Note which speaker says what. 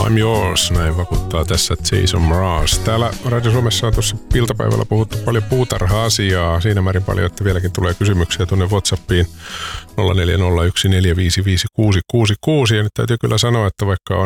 Speaker 1: I'm yours, näin vakuuttaa tässä Jason Mraz. Täällä Radio Suomessa on tuossa iltapäivällä puhuttu paljon puutarha-asiaa. Siinä määrin paljon, että vieläkin tulee kysymyksiä tuonne WhatsAppiin 0401455666. Ja nyt täytyy kyllä sanoa, että vaikka on